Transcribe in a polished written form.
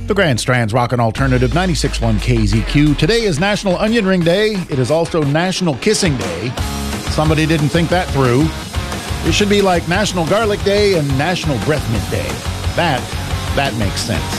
The Grand Strand's Rockin' Alternative 96.1 KZQ. Today is National Onion Ring Day. It is also National Kissing Day. Somebody didn't think that through. It should be like National Garlic Day and National Breath Mint Day. That makes sense.